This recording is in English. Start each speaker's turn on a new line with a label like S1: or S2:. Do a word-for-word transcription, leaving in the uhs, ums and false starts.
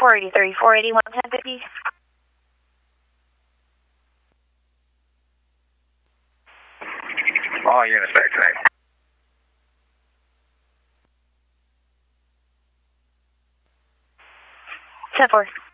S1: four eighty-three, four eighty-one, ten fifty.
S2: All units back tonight.
S1: ten four.